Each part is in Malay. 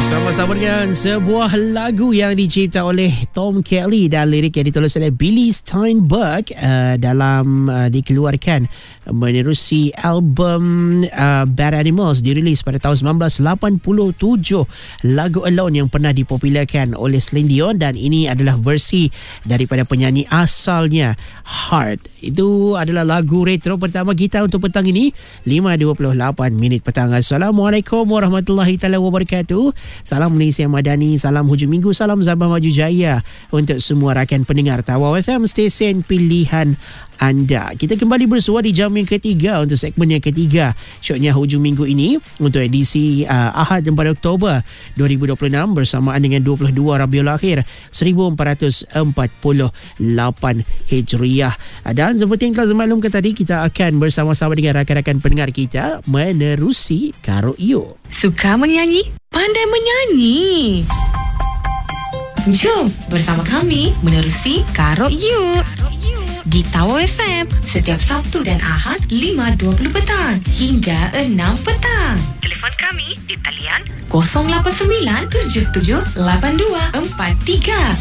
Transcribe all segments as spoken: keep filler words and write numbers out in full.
Sama-sama dengan sebuah lagu yang dicipta oleh Tom Kelly dan lirik yang ditulis oleh Billy Steinberg uh, dalam uh, dikeluarkan menerusi album uh, Bad Animals, dirilis pada tahun sembilan belas lapan puluh tujuh. Lagu Alone yang pernah dipopularkan oleh Celine Dion, dan ini adalah versi daripada penyanyi asalnya Heart. Itu adalah lagu retro pertama kita untuk petang ini, lima dua puluh lapan minit petang. Assalamualaikum warahmatullahi taala wabarakatuh. Salam Malaysia Madani, salam hujung minggu, salam Sabah Maju Jaya untuk semua rakan pendengar Tawau F M, stesen pilihan anda. Kita kembali bersua di jam yang ketiga untuk segmen yang ketiga syoknya hujung minggu ini untuk edisi uh, Ahad empat Oktober dua ribu dua puluh enam bersamaan dengan dua puluh dua Rabiul Akhir seribu empat ratus empat puluh lapan Hijriah. Dan seperti yang telah semaklumkan tadi, kita akan bersama-sama dengan rakan-rakan pendengar kita menerusi Karo You. Suka menyanyi? Pandai menyanyi. Jom bersama kami menerusi Karo You di Tawau F M setiap Sabtu dan Ahad lima dua puluh petang hingga enam petang. Telefon kami di talian kosong lapan sembilan tujuh tujuh lapan dua empat tiga.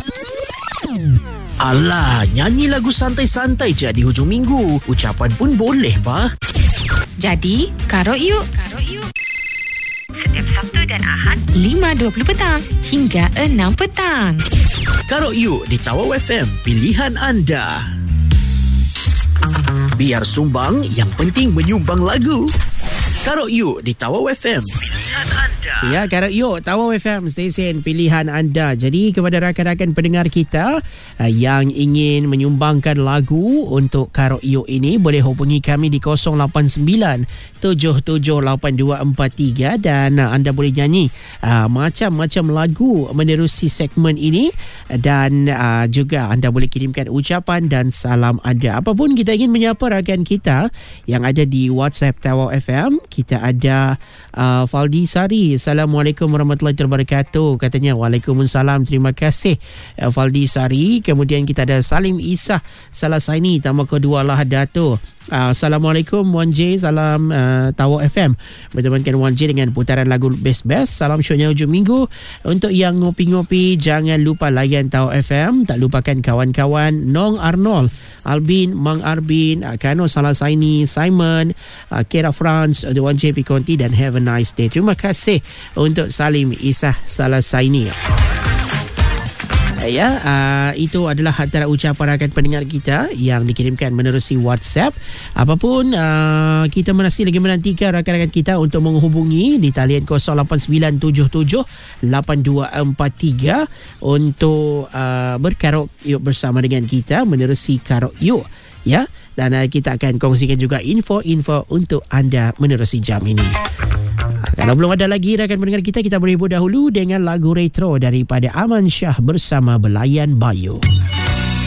Alah, nyanyi lagu santai-santai je di hujung minggu. Ucapan pun boleh, bah. Jadi, Karo You. Karo You. Setiap Sabtu dan Ahad lima dua puluh petang hingga enam petang. Karo You di Tawau F M, pilihan anda. Biar sumbang, yang penting menyumbang lagu. Karo You di Tawau F M, pilihan anda. Ya, Karo You, Tawau F M, stesen pilihan anda. Jadi kepada rakan-rakan pendengar kita uh, yang ingin menyumbangkan lagu untuk Karo You ini, boleh hubungi kami di kosong lapan sembilan tujuh tujuh lapan dua empat tiga, dan uh, anda boleh nyanyi uh, macam-macam lagu menerusi segmen ini, dan uh, juga anda boleh kirimkan ucapan dan salam anda. Apapun kita ingin menyapa rakan kita yang ada di WhatsApp Tawau F M. Kita ada uh, Faldi Sari. Assalamualaikum warahmatullahi wabarakatuh. Katanya waalaikumsalam. Terima kasih uh, Faldi Sari. Kemudian kita ada Salim Isa Salasaini, tambah kedua lah Dato'. Uh, Assalamualaikum Wan J. Salam uh, Tawau F M. Bertemankan Wan J dengan putaran lagu best-best. Salam syoknya hujung minggu. Untuk yang ngopi-ngopi, jangan lupa layan Tawau F M. Tak lupakan kawan-kawan Nong Arnold, Albin, Mang Arbin, uh, Kano Salasaini, Simon, uh, Kera France, uh, Wan J Pikonti, dan have a nice day. Terima kasih untuk Salim Isa Salasaini. Ya, uh, itu adalah antara ucapan rakan pendengar kita yang dikirimkan menerusi WhatsApp. Apapun, uh, kita masih lagi menantikan rakan-rakan kita untuk menghubungi di talian kosong lapan sembilan tujuh tujuh lapan dua empat tiga untuk uh, berkarok yuk bersama dengan kita menerusi Karok Yuk. Ya, dan uh, kita akan kongsikan juga info-info untuk anda menerusi jam ini. Kalau belum ada lagi rakan pendengar kita, kita berebu dahulu dengan lagu retro daripada Aman Shah bersama Belayan Bayu.